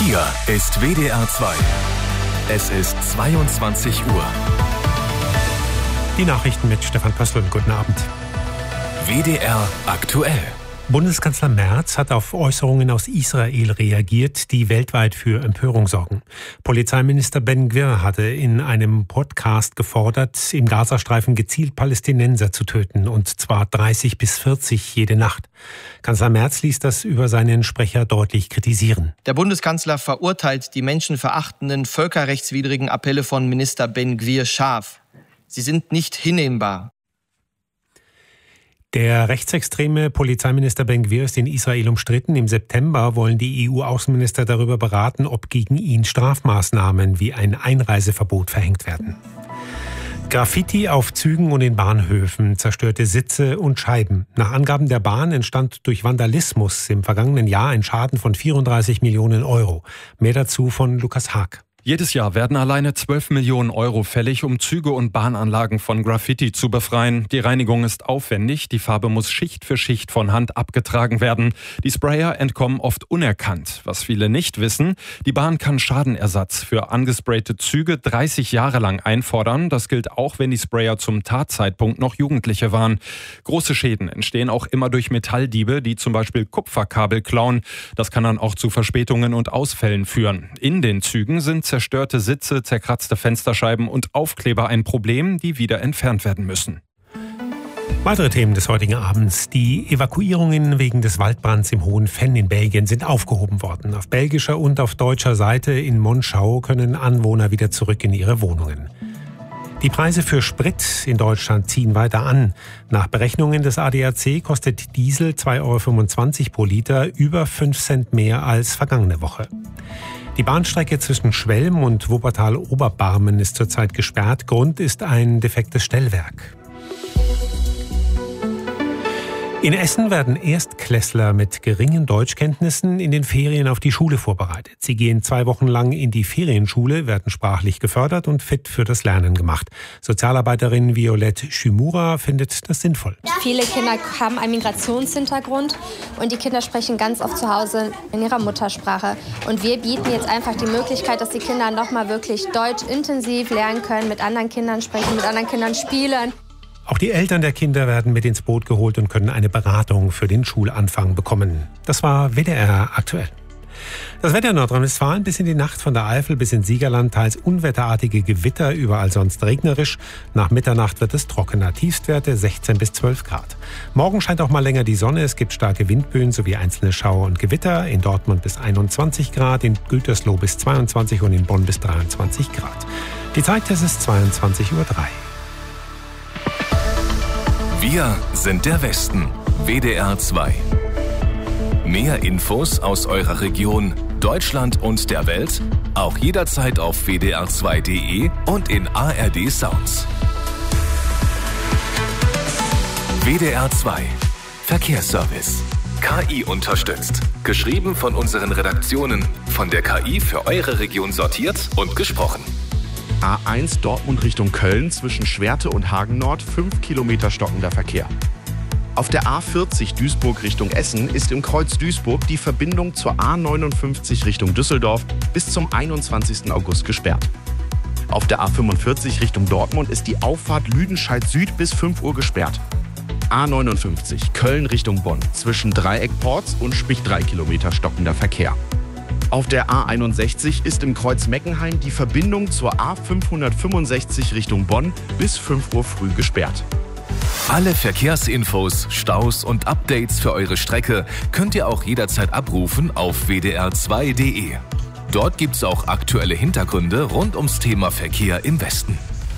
Hier ist WDR 2. Es ist 22 Uhr. Die Nachrichten mit Stefan Pöstl. Guten Abend. WDR aktuell. Bundeskanzler Merz hat auf Äußerungen aus Israel reagiert, die weltweit für Empörung sorgen. Polizeiminister Ben Gvir hatte in einem Podcast gefordert, im Gazastreifen gezielt Palästinenser zu töten, und zwar 30 bis 40 jede Nacht. Kanzler Merz ließ das über seinen Sprecher deutlich kritisieren. Der Bundeskanzler verurteilt die menschenverachtenden, völkerrechtswidrigen Appelle von Minister Ben Gvir scharf. Sie sind nicht hinnehmbar. Der rechtsextreme Polizeiminister Ben Gvir ist in Israel umstritten. Im September wollen die EU-Außenminister darüber beraten, ob gegen ihn Strafmaßnahmen wie ein Einreiseverbot verhängt werden. Graffiti auf Zügen und in Bahnhöfen zerstörte Sitze und Scheiben. Nach Angaben der Bahn entstand durch Vandalismus im vergangenen Jahr ein Schaden von 34 Millionen Euro. Mehr dazu von Lukas Haag. Jedes Jahr werden alleine 12 Millionen Euro fällig, um Züge und Bahnanlagen von Graffiti zu befreien. Die Reinigung ist aufwendig, die Farbe muss Schicht für Schicht von Hand abgetragen werden. Die Sprayer entkommen oft unerkannt. Was viele nicht wissen, die Bahn kann Schadenersatz für angesprayte Züge 30 Jahre lang einfordern. Das gilt auch, wenn die Sprayer zum Tatzeitpunkt noch Jugendliche waren. Große Schäden entstehen auch immer durch Metalldiebe, die zum Beispiel Kupferkabel klauen. Das kann dann auch zu Verspätungen und Ausfällen führen. In den Zügen sind zerstörte Sitze, zerkratzte Fensterscheiben und Aufkleber ein Problem, die wieder entfernt werden müssen. Weitere Themen des heutigen Abends. Die Evakuierungen wegen des Waldbrands im Hohen Venn in Belgien sind aufgehoben worden. Auf belgischer und auf deutscher Seite in Monschau können Anwohner wieder zurück in ihre Wohnungen. Die Preise für Sprit in Deutschland ziehen weiter an. Nach Berechnungen des ADAC kostet Diesel 2,25 € pro Liter, über 5 Cent mehr als vergangene Woche. Die Bahnstrecke zwischen Schwelm und Wuppertal-Oberbarmen ist zurzeit gesperrt. Grund ist ein defektes Stellwerk. In Essen werden Erstklässler mit geringen Deutschkenntnissen in den Ferien auf die Schule vorbereitet. Sie gehen 2 Wochen lang in die Ferienschule, werden sprachlich gefördert und fit für das Lernen gemacht. Sozialarbeiterin Violette Schimura findet das sinnvoll. Viele Kinder haben einen Migrationshintergrund und die Kinder sprechen ganz oft zu Hause in ihrer Muttersprache. Und wir bieten jetzt einfach die Möglichkeit, dass die Kinder nochmal wirklich Deutsch intensiv lernen können, mit anderen Kindern sprechen, mit anderen Kindern spielen. Auch die Eltern der Kinder werden mit ins Boot geholt und können eine Beratung für den Schulanfang bekommen. Das war WDR aktuell. Das Wetter in Nordrhein-Westfalen: bis in die Nacht von der Eifel bis ins Siegerland, teils unwetterartige Gewitter, überall sonst regnerisch. Nach Mitternacht wird es trockener, Tiefstwerte 16 bis 12 Grad. Morgen scheint auch mal länger die Sonne, es gibt starke Windböen sowie einzelne Schauer und Gewitter. In Dortmund bis 21 Grad, in Gütersloh bis 22 und in Bonn bis 23 Grad. Die Zeit, es ist 22:03 Uhr. Wir sind der Westen. WDR 2. Mehr Infos aus eurer Region, Deutschland und der Welt auch jederzeit auf wdr2.de und in ARD Sounds. WDR 2. Verkehrsservice. KI unterstützt. Geschrieben von unseren Redaktionen. Von der KI für eure Region sortiert und gesprochen. A1 Dortmund Richtung Köln zwischen Schwerte und Hagen-Nord 5 Kilometer stockender Verkehr. Auf der A40 Duisburg Richtung Essen ist im Kreuz Duisburg die Verbindung zur A59 Richtung Düsseldorf bis zum 21. August gesperrt. Auf der A45 Richtung Dortmund ist die Auffahrt Lüdenscheid Süd bis 5 Uhr gesperrt. A59 Köln Richtung Bonn zwischen Dreieckporz und Spich 3 Kilometer stockender Verkehr. Auf der A61 ist im Kreuz Meckenheim die Verbindung zur A565 Richtung Bonn bis 5 Uhr früh gesperrt. Alle Verkehrsinfos, Staus und Updates für eure Strecke könnt ihr auch jederzeit abrufen auf wdr2.de. Dort gibt's auch aktuelle Hintergründe rund ums Thema Verkehr im Westen.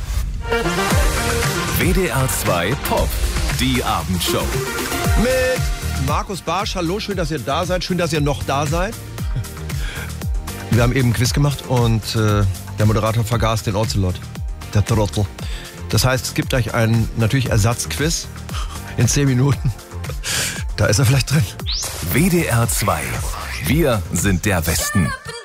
WDR 2 Pop, die Abendshow. Mit Markus Barsch. Hallo, schön, dass ihr da seid. Schön, dass ihr noch da seid. Wir haben eben ein Quiz gemacht und der Moderator vergaß den Ocelot. Der Trottel. Das heißt, es gibt gleich einen natürlich Ersatzquiz in 10 Minuten. Da ist er vielleicht drin. WDR 2. Wir sind der Westen.